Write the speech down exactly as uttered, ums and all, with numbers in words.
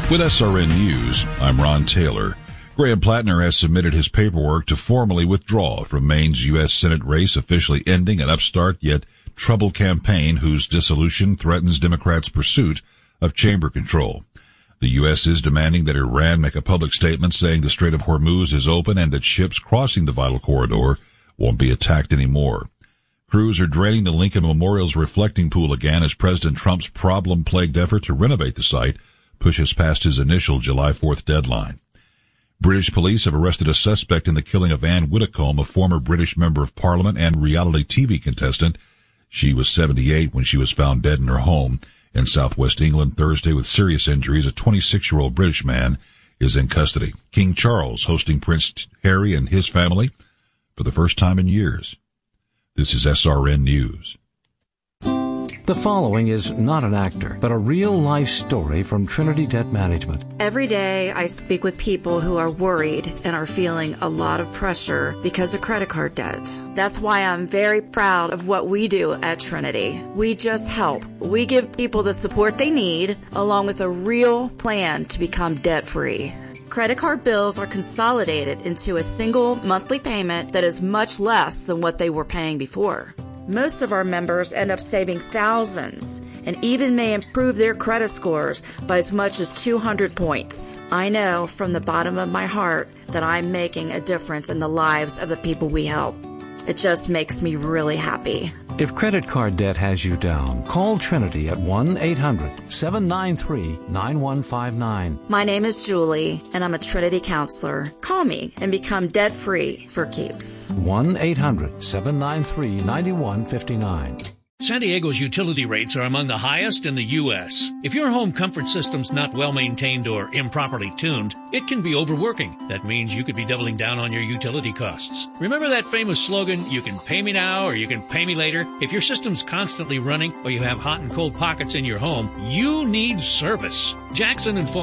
With S R N News, I'm Ron Taylor. Graham Plattner has submitted his paperwork to formally withdraw from Maine's U S Senate race, officially ending an upstart yet troubled campaign whose dissolution threatens Democrats' pursuit of chamber control. The U S is demanding that Iran make a public statement saying the Strait of Hormuz is open and that ships crossing the vital corridor won't be attacked anymore. Crews are draining the Lincoln Memorial's reflecting pool again as President Trump's problem-plagued effort to renovate the site pushes past his initial July fourth deadline. British police have arrested a suspect in the killing of Anne Widdecombe, a former British member of Parliament and reality T V contestant. She was seventy-eight when she was found dead in her home in southwest England Thursday with serious injuries. A twenty-six-year-old British man is in custody. King Charles hosting Prince Harry and his family for the first time in years. This is S R N News. The following is not an actor, but a real-life story from Trinity Debt Management. Every day I speak with people who are worried and are feeling a lot of pressure because of credit card debt. That's why I'm very proud of what we do at Trinity. We just help. We give people the support they need, along with a real plan to become debt-free. Credit card bills are consolidated into a single monthly payment that is much less than what they were paying before. Most of our members end up saving thousands and even may improve their credit scores by as much as two hundred points. I know from the bottom of my heart that I'm making a difference in the lives of the people we help. It just makes me really happy. If credit card debt has you down, call Trinity at one eight hundred seven nine three nine one five nine. My name is Julie, and I'm a Trinity counselor. Call me and become debt-free for keeps. one eight hundred seven nine three nine one five nine. San Diego's utility rates are among the highest in the U S If your home comfort system's not well maintained or improperly tuned, it can be overworking. That means you could be doubling down on your utility costs. Remember that famous slogan, you can pay me now or you can pay me later? If your system's constantly running or you have hot and cold pockets in your home, you need service. Jackson and